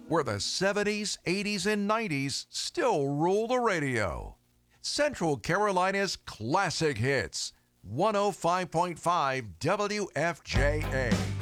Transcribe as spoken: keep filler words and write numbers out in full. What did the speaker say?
where the seventies, eighties, and nineties still rule the radio. Central Carolina's classic hits, one oh five point five W F J A.